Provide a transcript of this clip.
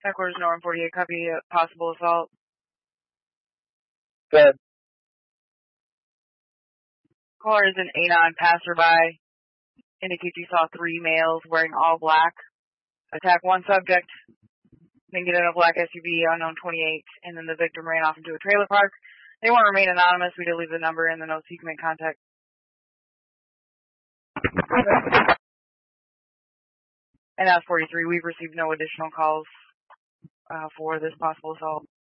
Headquarters, Northern 48, copy possible assault. Good. Caller is an anon passerby. Indicates you saw 3 males wearing all black. Attack one subject. Then get in a black SUV, unknown 28, and then the victim ran off into a trailer park. They want to remain anonymous. We did leave the number in the notes so you can make contact. And that's 43. We've received no additional calls for this possible assault.